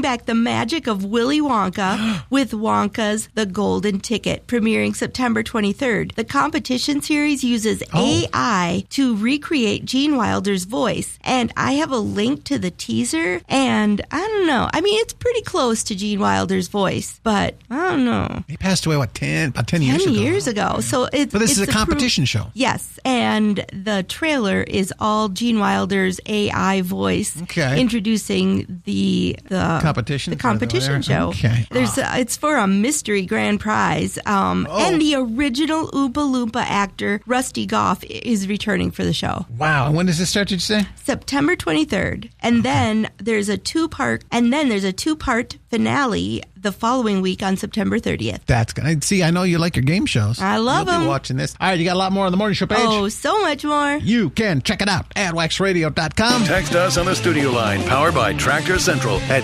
back the magic of Willy Wonka with Wonka's The Golden Ticket, premiering September 23rd. The competition series uses AI to recreate Gene Wilder's voice, and I have a link to the teaser, and I don't know. I mean, it's pretty close to Gene Wilder's voice, but I don't know. He passed away, about 10 years ago? 10 years ago. So but this is a competition show. Yes, and the trailer is all Gene Wilder's AI voice, introducing the competition show. Okay. It's for a mystery grand prize, and the original Oompa Loompa actor Rusty Goff is returning for the show. Wow! And when does this start? Did you say September 23rd, and then there's a two-part finale the following week on September 30th. That's good. See, I know you like your game shows. I love them. You'll be watching this. All right, you got a lot more on the morning show page. Oh, so much more. You can check it out at waxradio.com. Text us on the studio line, powered by Tractor Central, at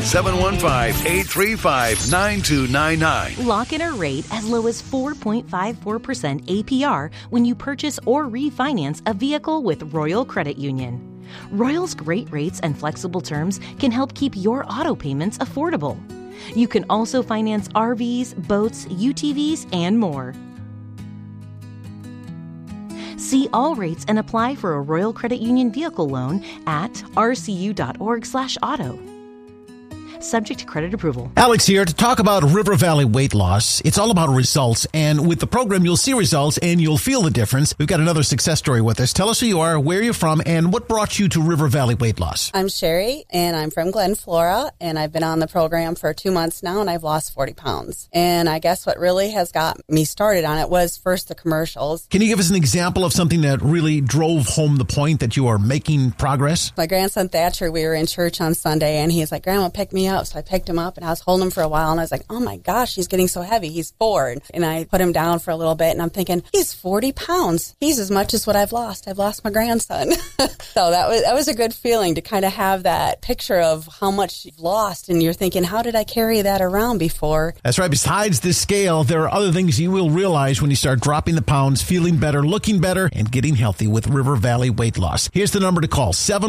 715-835-9299. Lock in a rate as low as 4.54% APR when you purchase or refinance a vehicle with Royal Credit Union. Royal's great rates and flexible terms can help keep your auto payments affordable. You can also finance RVs, boats, UTVs, and more. See all rates and apply for a Royal Credit Union vehicle loan at rcu.org/auto. Subject to credit approval. Alex here to talk about River Valley Weight Loss. It's all about results, and with the program, you'll see results and you'll feel the difference. We've got another success story with us. Tell us who you are, where you're from, and what brought you to River Valley Weight Loss. I'm Sherry, and I'm from Glen Flora, and I've been on the program for 2 months now, and I've lost 40 pounds. And I guess what really has got me started on it was first the commercials. Can you give us an example of something that really drove home the point that you are making progress? My grandson Thatcher, we were in church on Sunday, and he's like, Grandma, pick me up. So I picked him up, and I was holding him for a while, and I was like, oh my gosh, he's getting so heavy. He's 4. And I put him down for a little bit, and I'm thinking, he's 40 pounds. He's as much as what I've lost. I've lost my grandson. So that was a good feeling to kind of have that picture of how much you've lost, and you're thinking, how did I carry that around before? That's right. Besides this scale, there are other things you will realize when you start dropping the pounds, feeling better, looking better, and getting healthy with River Valley Weight Loss. Here's the number to call,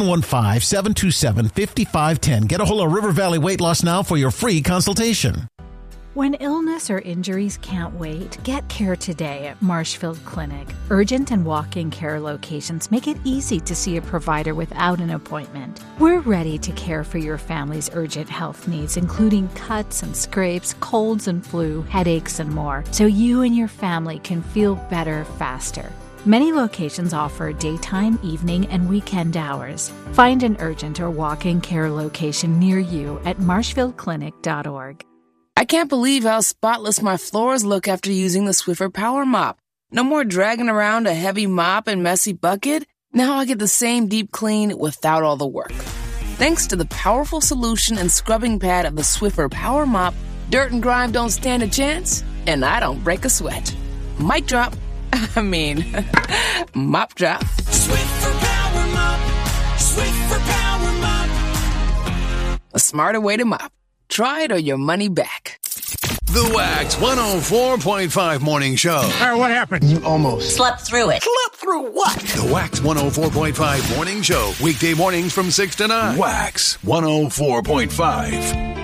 715-727-5510. Get a hold of River Valley Weight Loss now for your free consultation. When illness or injuries can't wait, get care today at Marshfield Clinic. Urgent and walk-in care locations make it easy to see a provider without an appointment. We're ready to care for your family's urgent health needs, including cuts and scrapes, colds and flu, headaches, and more, so you and your family can feel better faster. Many locations offer daytime, evening, and weekend hours. Find an urgent or walk-in care location near you at marshfieldclinic.org. I can't believe how spotless my floors look after using the Swiffer Power Mop. No more dragging around a heavy mop and messy bucket. Now I get the same deep clean without all the work. Thanks to the powerful solution and scrubbing pad of the Swiffer Power Mop, dirt and grime don't stand a chance, and I don't break a sweat. Mic drop. Mop drop. Swiffer Power Mop. Swiffer Power Mop. A smarter way to mop. Try it or your money back. The Wax 104.5 Morning Show. All right, what happened? You almost slept through it. Slept through what? The Wax 104.5 Morning Show. Weekday mornings from 6 to 9. Wax 104.5.